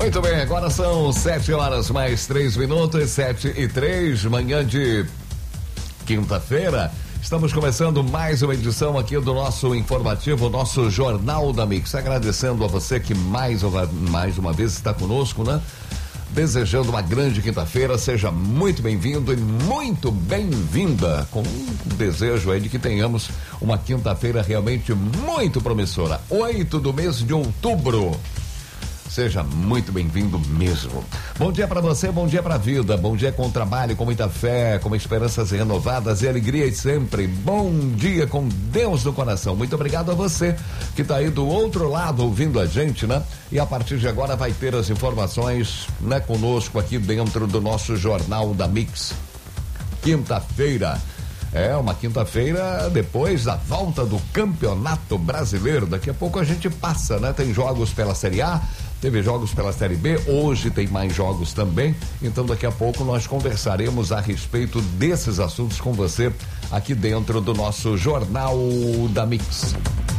Muito bem, agora são 7h mais 3 minutos, 7h03, manhã de quinta-feira. Estamos começando mais uma edição aqui do nosso informativo, nosso Jornal da Mix. Agradecendo a você que mais uma vez está conosco, né? Desejando uma grande quinta-feira, seja muito bem-vindo e muito bem-vinda, com um desejo aí de que tenhamos uma quinta-feira realmente muito promissora. 8 do mês de outubro. Seja muito bem-vindo mesmo. Bom dia para você, bom dia para a vida, bom dia com trabalho, com muita fé, com esperanças renovadas e alegrias sempre. Bom dia com Deus no coração. Muito obrigado a você que está aí do outro lado ouvindo a gente, né? E a partir de agora vai ter as informações, né, conosco aqui dentro do nosso Jornal da Mix. Quinta-feira. É uma quinta-feira depois da volta do Campeonato Brasileiro. Daqui a pouco a gente passa, né? Tem jogos pela Série A, teve jogos pela Série B, hoje tem mais jogos também. Então daqui a pouco nós conversaremos a respeito desses assuntos com você aqui dentro do nosso Jornal da Mix.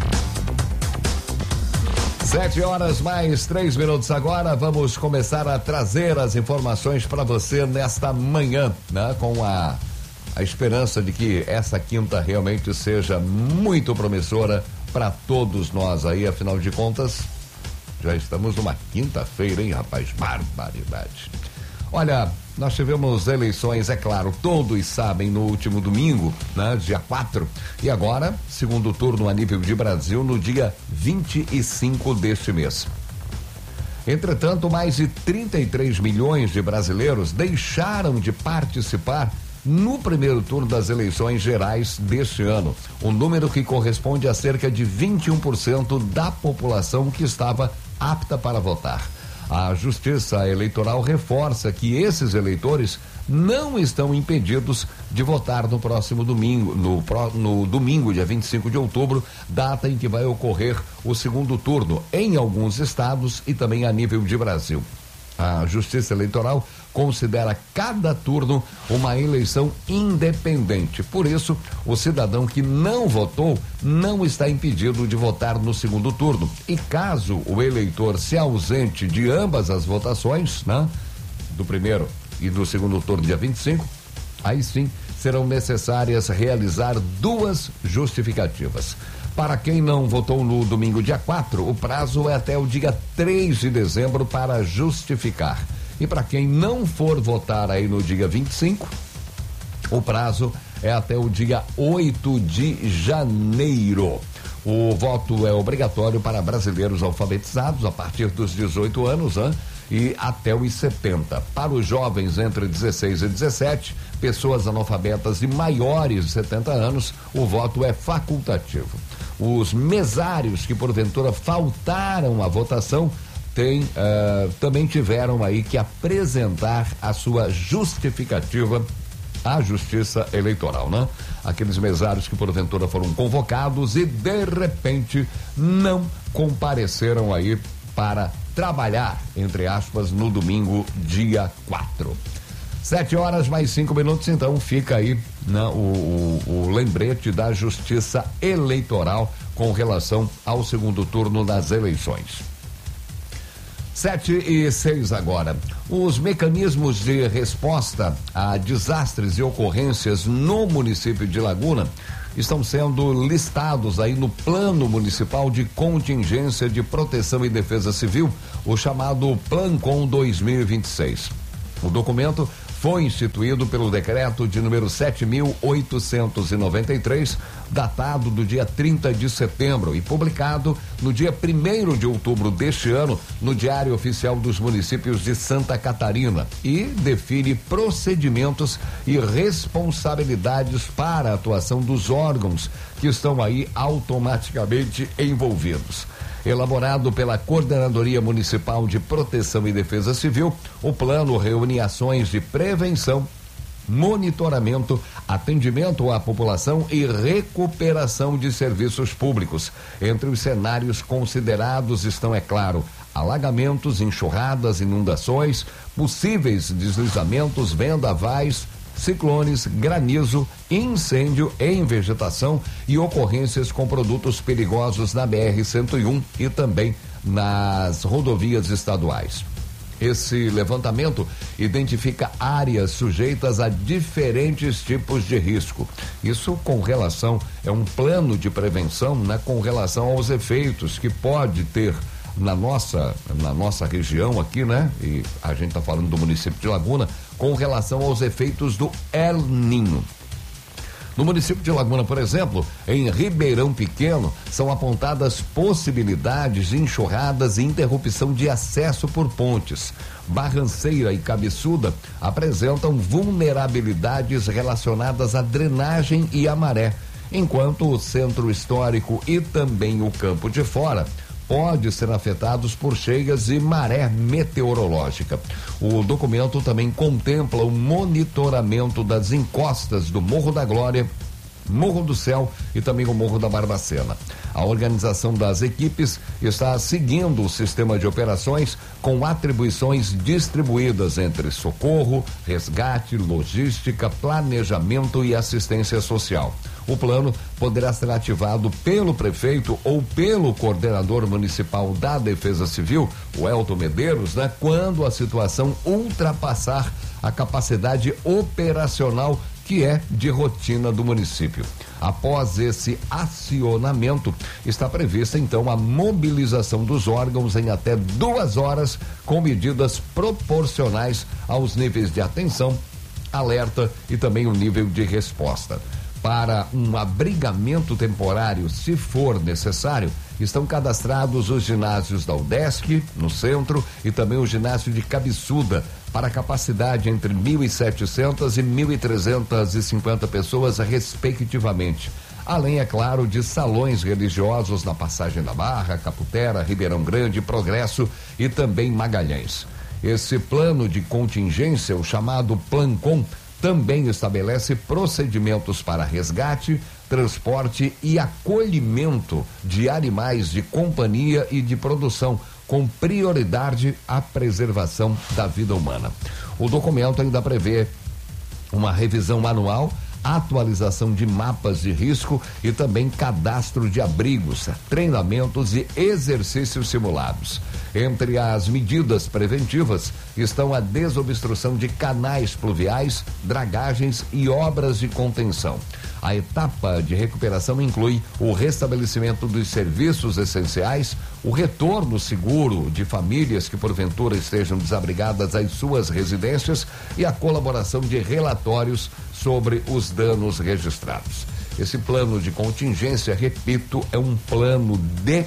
7h mais 3 minutos agora. Vamos começar a trazer as informações para você nesta manhã, né? Com a esperança de que essa quinta realmente seja muito promissora para todos nós aí, afinal de contas, já estamos numa quinta-feira, hein, rapaz? Barbaridade. Olha, nós tivemos eleições, é claro, todos sabem, no último domingo, né, dia 4, e agora, segundo turno a nível de Brasil, no dia 25 deste mês. Entretanto, mais de 33 milhões de brasileiros deixaram de participar no primeiro turno das eleições gerais deste ano, um número que corresponde a cerca de 21% da população que estava apta para votar. A Justiça Eleitoral reforça que esses eleitores não estão impedidos de votar no próximo domingo, no domingo, dia 25 de outubro, data em que vai ocorrer o segundo turno em alguns estados e também a nível de Brasil. A Justiça Eleitoral considera cada turno uma eleição independente. Por isso, o cidadão que não votou não está impedido de votar no segundo turno. E caso o eleitor se ausente de ambas as votações, né, do primeiro e do segundo turno, dia 25, aí sim serão necessárias realizar duas justificativas. Para quem não votou no domingo, dia 4, o prazo é até o dia 3 de dezembro para justificar. E para quem não for votar aí no dia 25, o prazo é até o dia 8 de janeiro. O voto é obrigatório para brasileiros alfabetizados a partir dos 18 anos, e até os 70. Para os jovens entre 16 e 17, pessoas analfabetas e maiores de 70 anos, o voto é facultativo. Os mesários que porventura faltaram à votação também tiveram aí que apresentar a sua justificativa à Justiça Eleitoral, né? Aqueles mesários que porventura foram convocados e de repente não compareceram aí para trabalhar, entre aspas, no domingo, dia 4. 7h mais 5 minutos, então fica aí, né, o lembrete da Justiça Eleitoral com relação ao segundo turno das eleições. 7h06 agora. Os mecanismos de resposta a desastres e ocorrências no município de Laguna estão sendo listados aí no Plano Municipal de Contingência de Proteção e Defesa Civil, o chamado Plancom 2026. O documento foi instituído pelo decreto de número 7.893, datado do dia 30 de setembro e publicado no dia 1º de outubro deste ano no Diário Oficial dos Municípios de Santa Catarina e define procedimentos e responsabilidades para a atuação dos órgãos que estão aí automaticamente envolvidos. Elaborado pela Coordenadoria Municipal de Proteção e Defesa Civil, o plano reúne ações de prevenção, monitoramento, atendimento à população e recuperação de serviços públicos. Entre os cenários considerados estão, é claro, alagamentos, enxurradas, inundações, possíveis deslizamentos, vendavais, ciclones, granizo, incêndio em vegetação e ocorrências com produtos perigosos na BR-101 e também nas rodovias estaduais. Esse levantamento identifica áreas sujeitas a diferentes tipos de risco. Isso com relação, é um plano de prevenção, né, com relação aos efeitos que pode ter na nossa região aqui, né? E a gente está falando do município de Laguna, com relação aos efeitos do El Niño. No município de Laguna, por exemplo, em Ribeirão Pequeno, são apontadas possibilidades de enxurradas e interrupção de acesso por pontes. Barranceira e Cabeçuda apresentam vulnerabilidades relacionadas à drenagem e à maré, enquanto o Centro Histórico e também o Campo de Fora pode ser afetados por cheias e maré meteorológica. O documento também contempla o monitoramento das encostas do Morro da Glória, Morro do Céu e também o Morro da Barbacena. A organização das equipes está seguindo o sistema de operações com atribuições distribuídas entre socorro, resgate, logística, planejamento e assistência social. O plano poderá ser ativado pelo prefeito ou pelo coordenador municipal da Defesa Civil, o Elton Medeiros, né, quando a situação ultrapassar a capacidade operacional que é de rotina do município. Após esse acionamento, está prevista então a mobilização dos órgãos em até 2 horas, com medidas proporcionais aos níveis de atenção, alerta e também o nível de resposta. Para um abrigamento temporário, se for necessário, estão cadastrados os ginásios da UDESC, no centro, e também o ginásio de Cabeçuda, para capacidade entre 1.700 e 1.350 pessoas, respectivamente. Além, é claro, de salões religiosos na Passagem da Barra, Caputera, Ribeirão Grande, Progresso e também Magalhães. Esse plano de contingência, o chamado Plancom, também estabelece procedimentos para resgate, transporte e acolhimento de animais de companhia e de produção, com prioridade à preservação da vida humana. O documento ainda prevê uma revisão anual, atualização de mapas de risco e também cadastro de abrigos, treinamentos e exercícios simulados. Entre as medidas preventivas estão a desobstrução de canais pluviais, dragagens e obras de contenção. A etapa de recuperação inclui o restabelecimento dos serviços essenciais, o retorno seguro de famílias que porventura estejam desabrigadas às suas residências e a colaboração de relatórios sobre os danos registrados. Esse plano de contingência, repito, é um plano de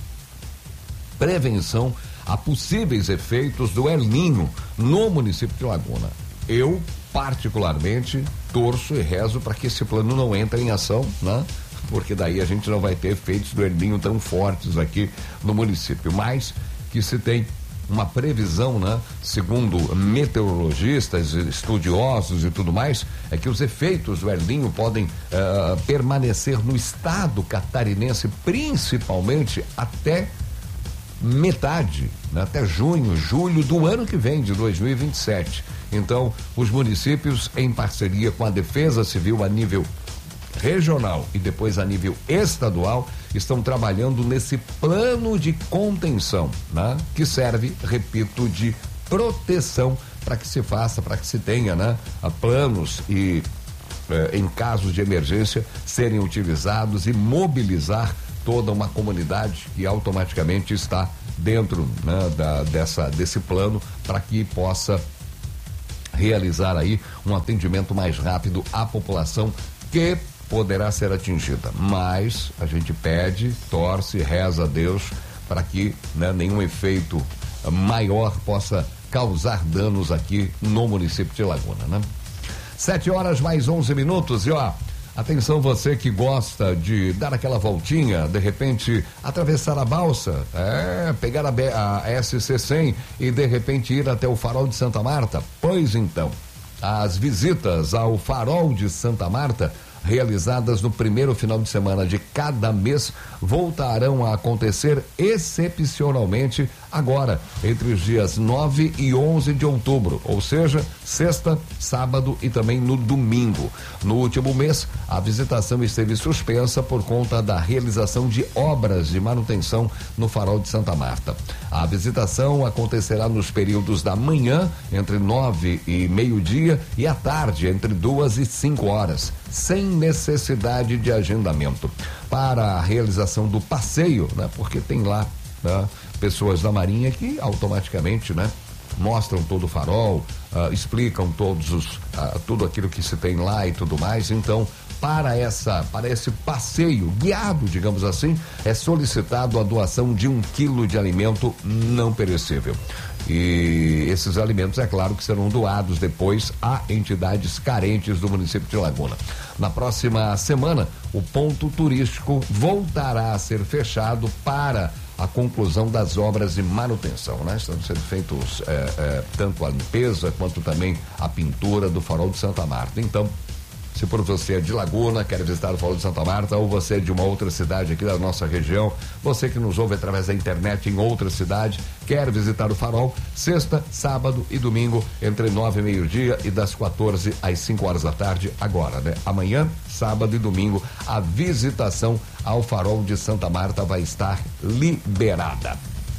prevenção a possíveis efeitos do El Niño no município de Laguna. Eu, particularmente, torço e rezo para que esse plano não entre em ação, né? Porque daí a gente não vai ter efeitos do El Niño tão fortes aqui no município, mas que se tem uma previsão, né? Segundo meteorologistas, estudiosos e tudo mais, é que os efeitos do El Niño podem permanecer no estado catarinense, principalmente até metade, né? Até junho, julho do ano que vem, de 2027. Então, os municípios, em parceria com a Defesa Civil a nível regional e depois a nível estadual, estão trabalhando nesse plano de contenção, né? Que serve, repito, de proteção para que se faça, para que se tenha, né? Planos e em casos de emergência serem utilizados e mobilizar toda uma comunidade que automaticamente está dentro, né, desse plano, para que possa realizar aí um atendimento mais rápido à população que poderá ser atingida. Mas a gente pede, torce, reza a Deus para que, né, nenhum efeito maior possa causar danos aqui no município de Laguna, né? 7h mais 11 e ó, atenção você que gosta de dar aquela voltinha, de repente atravessar a balsa, pegar a SC100 e de repente ir até o Farol de Santa Marta. Pois então, as visitas ao Farol de Santa Marta realizadas no primeiro final de semana de cada mês, voltarão a acontecer excepcionalmente agora, entre os dias 9 e 11 de outubro, ou seja, sexta, sábado e também no domingo. No último mês, a visitação esteve suspensa por conta da realização de obras de manutenção no Farol de Santa Marta. A visitação acontecerá nos períodos da manhã, entre 9 e meio-dia, e à tarde, entre 2 e 5 horas, sem necessidade de agendamento. Para a realização do passeio, né, porque tem lá, né, pessoas da Marinha que automaticamente, né, mostram todo o farol, explicam tudo aquilo que se tem lá e tudo mais. Então, para esse passeio guiado, digamos assim, é solicitado a doação de 1 quilo de alimento não perecível. E esses alimentos, é claro, que serão doados depois a entidades carentes do município de Laguna. Na próxima semana, o ponto turístico voltará a ser fechado para a conclusão das obras de manutenção, né? Estão sendo feitos tanto a limpeza quanto também a pintura do Farol de Santa Marta. Então, se por você é de Laguna, quer visitar o Farol de Santa Marta, ou você é de uma outra cidade aqui da nossa região, você que nos ouve através da internet em outra cidade, quer visitar o Farol, sexta, sábado e domingo, entre 9 e meio-dia e das 14 às 5 horas da tarde, agora, né? Amanhã, sábado e domingo, a visitação ao Farol de Santa Marta vai estar liberada.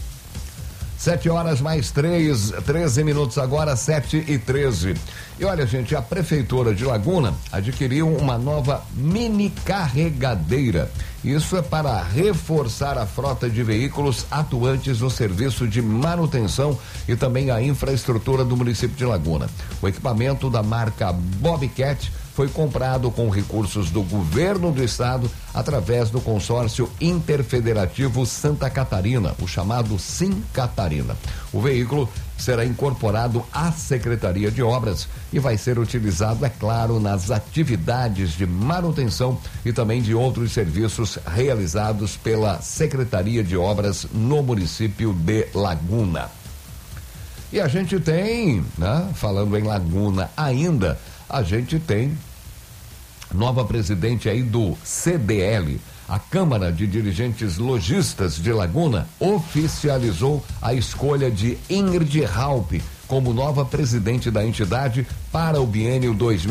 7 horas mais 13 minutos agora, 7h13. E olha, gente, a Prefeitura de Laguna adquiriu uma nova mini carregadeira. Isso é para reforçar a frota de veículos atuantes no serviço de manutenção e também a infraestrutura do município de Laguna. O equipamento da marca Bobcat foi comprado com recursos do governo do estado através do consórcio interfederativo Santa Catarina, o chamado Sim Catarina. O veículo será incorporado à Secretaria de Obras e vai ser utilizado, é claro, nas atividades de manutenção e também de outros serviços realizados pela Secretaria de Obras no município de Laguna. E a gente tem, né, falando em Laguna ainda, a gente tem nova presidente aí do CDL. A Câmara de Dirigentes Lojistas de Laguna oficializou a escolha de Ingrid Halpe como nova presidente da entidade para o biênio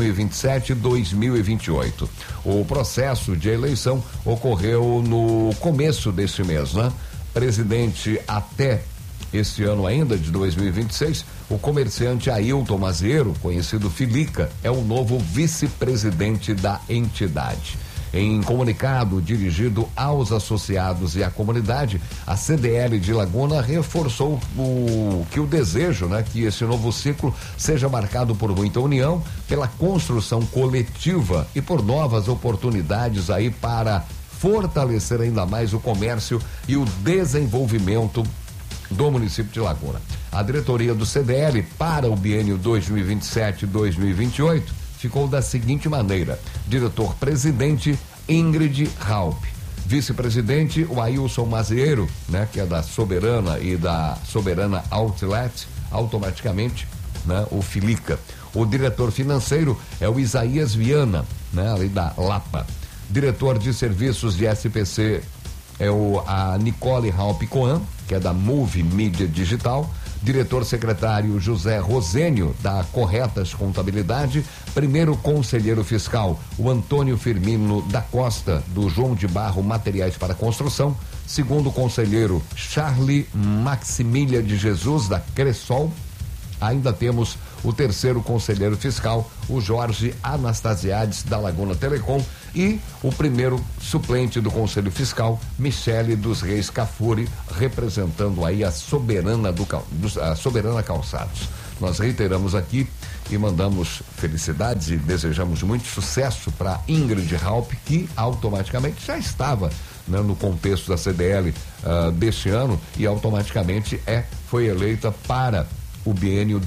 2027-2028. O processo de eleição ocorreu no começo deste mês, né? Presidente até este ano ainda, de 2026, o comerciante Ailton Maziero, conhecido Filica, é o novo vice-presidente da entidade. Em comunicado dirigido aos associados e à comunidade, a CDL de Laguna reforçou o desejo, né, que esse novo ciclo seja marcado por muita união, pela construção coletiva e por novas oportunidades aí para fortalecer ainda mais o comércio e o desenvolvimento do município de Laguna. A diretoria do CDL para o biênio 2027-2028 ficou da seguinte maneira: diretor-presidente Ingrid Halpe, vice-presidente o Ailson Maziero, né, que é da Soberana e da Soberana Outlet, automaticamente, né, o Filica. O diretor financeiro é o Isaías Viana, né, ali da Lapa. Diretor de serviços de SPC é a Nicole Halpe Coan, que é da Move Mídia Digital. Diretor-secretário José Rosênio, da Corretas Contabilidade. Primeiro conselheiro fiscal, o Antônio Firmino da Costa, do João de Barro Materiais para Construção. Segundo conselheiro, Charlie Maximília de Jesus, da Cressol. Ainda temos o terceiro conselheiro fiscal, o Jorge Anastasiades, da Laguna Telecom, e o primeiro suplente do Conselho Fiscal, Michele dos Reis Cafuri, representando aí a Soberana Calçados. Nós reiteramos aqui e mandamos felicidades e desejamos muito sucesso para Ingrid Halpe, que automaticamente já estava, né, no contexto da CDL deste ano e automaticamente foi eleita para o biênio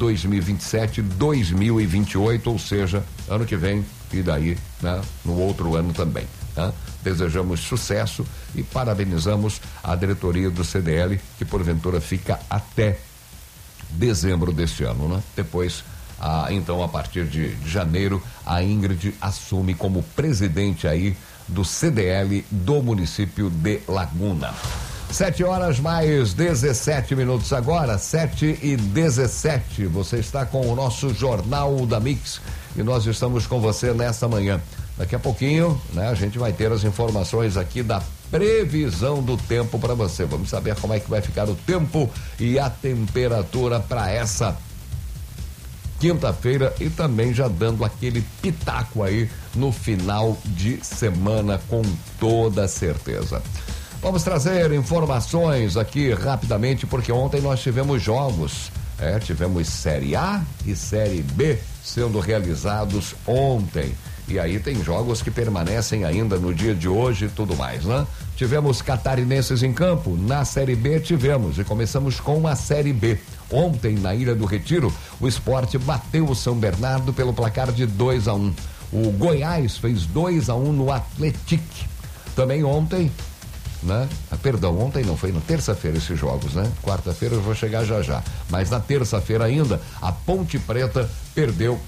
2027-2028, ou seja, ano que vem e daí, né, no outro ano também. Tá? Desejamos sucesso e parabenizamos a diretoria do CDL, que porventura fica até dezembro deste ano, né? Depois Então, a partir de janeiro, a Ingrid assume como presidente aí do CDL do município de Laguna. 7h mais 17 minutos agora, 7h17. Você está com o nosso Jornal da Mix e nós estamos com você nesta manhã. Daqui a pouquinho, né, a gente vai ter as informações aqui da previsão do tempo para você. Vamos saber como é que vai ficar o tempo e a temperatura para essa quinta-feira e também já dando aquele pitaco aí no final de semana com toda certeza. Vamos trazer informações aqui rapidamente, porque ontem nós tivemos jogos. Tivemos Série A e Série B sendo realizados ontem. E aí tem jogos que permanecem ainda no dia de hoje e tudo mais, né? Tivemos catarinenses em campo, na Série B tivemos, e começamos com a Série B. Ontem, na Ilha do Retiro, o Sport bateu o São Bernardo pelo placar de 2-1. O Goiás fez 2-1 no Atlético. Também ontem, né? Ontem não, foi na terça-feira esses jogos, né? Quarta-feira eu vou chegar já. Mas na terça-feira ainda, a Ponte Preta perdeu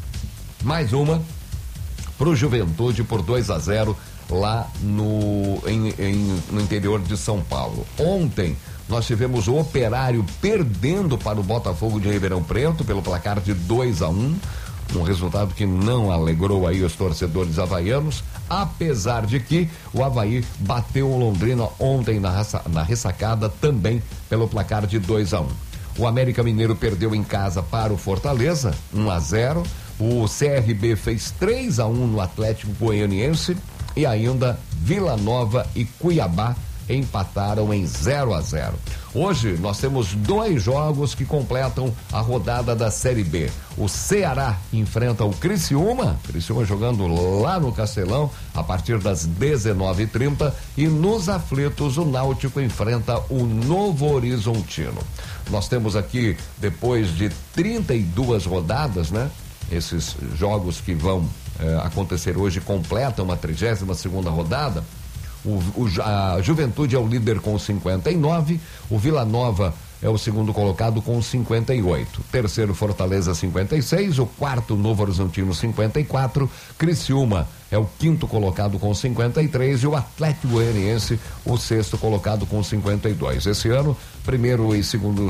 mais uma pro Juventude por 2-0 lá no interior de São Paulo. Ontem nós tivemos o Operário perdendo para o Botafogo de Ribeirão Preto pelo placar de 2-1, um resultado que não alegrou aí os torcedores havaianos, apesar de que o Avaí bateu o Londrina ontem na ressacada também pelo placar de 2-1. O América Mineiro perdeu em casa para o Fortaleza, 1-0. O CRB fez 3-1 no Atlético Goianiense e ainda Vila Nova e Cuiabá empataram em 0-0. Hoje nós temos 2 jogos que completam a rodada da Série B. O Ceará enfrenta o Criciúma jogando lá no Castelão a partir das 19h30 e nos aflitos o Náutico enfrenta o Novo Horizontino. Nós temos aqui, depois de 32 rodadas, né? Esses jogos que vão acontecer hoje completam a 32ª rodada. A Juventude é o líder com 59, o Vila Nova é o segundo colocado com 58, terceiro Fortaleza 56, o quarto Novo Horizontino 54, Criciúma é o quinto colocado com 53 e o Atlético Goianiense o sexto colocado com 52. Esse ano, primeiro e segundo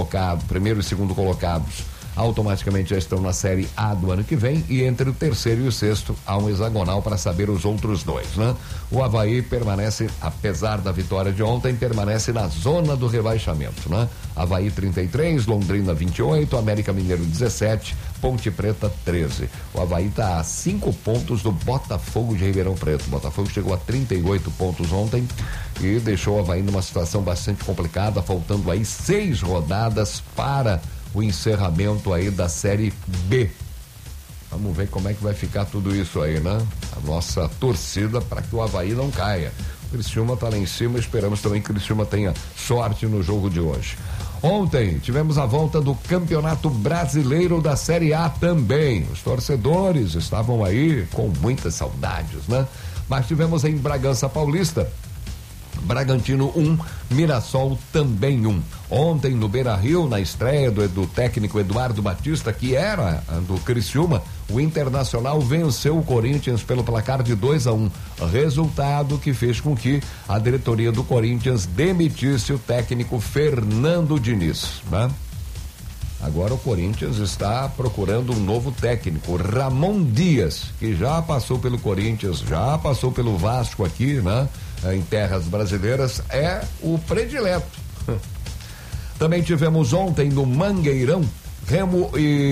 colocados automaticamente já estão na Série A do ano que vem e entre o terceiro e o sexto há um hexagonal para saber os outros 2, né? O Avaí permanece, apesar da vitória de ontem, permanece na zona do rebaixamento, né? Avaí 33, Londrina 28, América Mineiro 17, Ponte Preta 13. O Avaí está a 5 pontos do Botafogo de Ribeirão Preto. O Botafogo chegou a 38 pontos ontem e deixou o Avaí numa situação bastante complicada, faltando aí 6 rodadas para o encerramento aí da Série B. Vamos ver como é que vai ficar tudo isso aí, né? A nossa torcida para que o Avaí não caia. O Criciúma tá lá em cima, esperamos também que o Criciúma tenha sorte no jogo de hoje. Ontem tivemos a volta do Campeonato Brasileiro da Série A também. Os torcedores estavam aí com muitas saudades, né? Mas tivemos em Bragança Paulista Bragantino 1, Mirassol também 1. Ontem no Beira-Rio, na estreia do técnico Eduardo Batista, que era do Criciúma, o Internacional venceu o Corinthians pelo placar de 2-1, resultado que fez com que a diretoria do Corinthians demitisse o técnico Fernando Diniz, né? Agora o Corinthians está procurando um novo técnico, Ramon Dias, que já passou pelo Corinthians, já passou pelo Vasco aqui, né? Em terras brasileiras, é o predileto. Também tivemos ontem no Mangueirão, Remo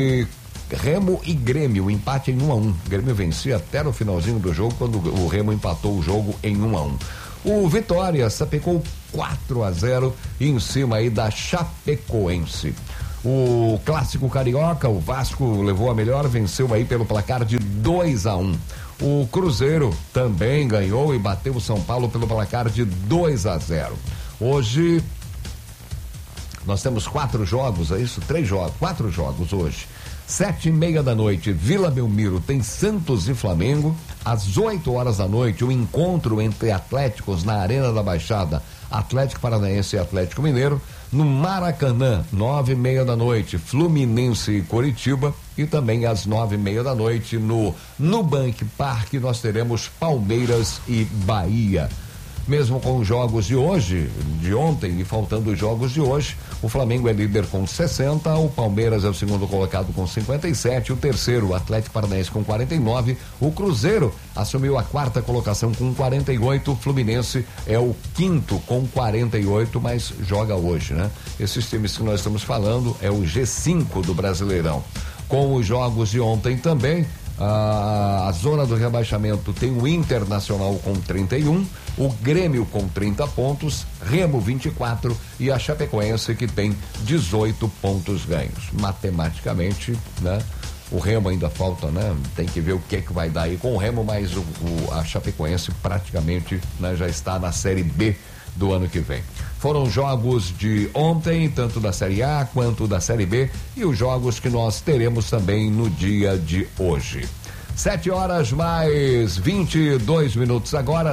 e Grêmio, empate em 1-1. O Grêmio vencia até no finalzinho do jogo, quando o Remo empatou o jogo em 1-1. O Vitória sapecou 4-0 em cima aí da Chapecoense. O clássico carioca, o Vasco levou a melhor, venceu aí pelo placar de 2-1. O Cruzeiro também ganhou e bateu o São Paulo pelo placar de 2-0. Hoje nós temos 4 jogos, é isso? 4 jogos hoje. 7h30 da noite, Vila Belmiro tem Santos e Flamengo. Às 8 horas da noite, o encontro entre Atléticos na Arena da Baixada, Atlético Paranaense e Atlético Mineiro. No Maracanã, 9:30 da noite, Fluminense e Coritiba, e também às 9:30 da noite no Nubank Park nós teremos Palmeiras e Bahia. Mesmo com os jogos de hoje, de ontem e faltando os jogos de hoje, o Flamengo é líder com 60, o Palmeiras é o segundo colocado com 57, o terceiro, o Atlético Paranaense com 49, o Cruzeiro assumiu a quarta colocação com 48, o Fluminense é o quinto com 48, mas joga hoje, né? Esses times que nós estamos falando é o G5 do Brasileirão. Com os jogos de ontem também, a zona do rebaixamento tem o Internacional com 31, o Grêmio com 30 pontos, Remo 24 e a Chapecoense que tem 18 pontos ganhos. Matematicamente, né? O Remo ainda falta, né? Tem que ver o que vai dar aí com o Remo, mas a Chapecoense praticamente, né, já está na Série B do ano que vem. Foram jogos de ontem, tanto da Série A quanto da Série B, e os jogos que nós teremos também no dia de hoje. 7h mais 22 minutos agora,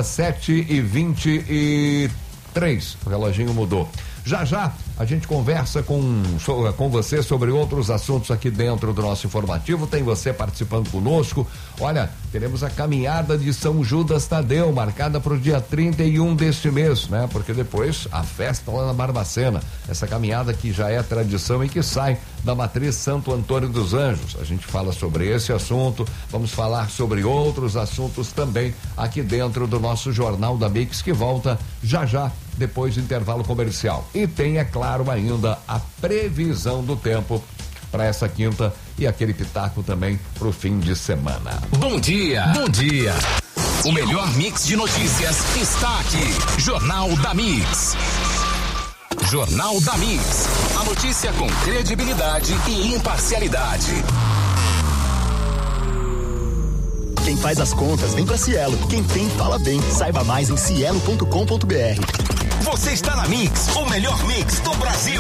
7h23. O reloginho mudou. Já já a gente conversa com você sobre outros assuntos aqui dentro do nosso informativo. Tem você participando conosco. Olha, teremos a caminhada de São Judas Tadeu, marcada para o dia 31 deste mês, né? Porque depois a festa lá na Barbacena. Essa caminhada que já é tradição e que sai da matriz Santo Antônio dos Anjos. A gente fala sobre esse assunto, vamos falar sobre outros assuntos também aqui dentro do nosso Jornal da Mix, que volta já já, depois do intervalo comercial. E tem, é claro, ainda a previsão do tempo para essa quinta e aquele pitaco também para o fim de semana. Bom dia, bom dia. O melhor mix de notícias está aqui. Jornal da Mix. Jornal da Mix. A notícia com credibilidade e imparcialidade. Quem faz as contas vem pra Cielo. Quem tem, fala bem. Saiba mais em cielo.com.br. Você está na Mix, o melhor mix do Brasil.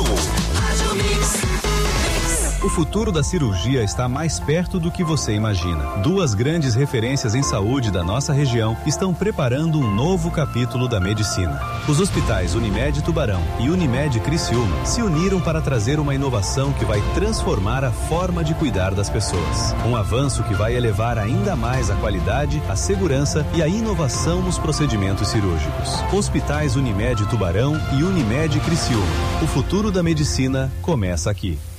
O futuro da cirurgia está mais perto do que você imagina. Duas grandes referências em saúde da nossa região estão preparando um novo capítulo da medicina. Os hospitais Unimed Tubarão e Unimed Criciúma se uniram para trazer uma inovação que vai transformar a forma de cuidar das pessoas. Um avanço que vai elevar ainda mais a qualidade, a segurança e a inovação nos procedimentos cirúrgicos. Hospitais Unimed Tubarão e Unimed Criciúma. O futuro da medicina começa aqui.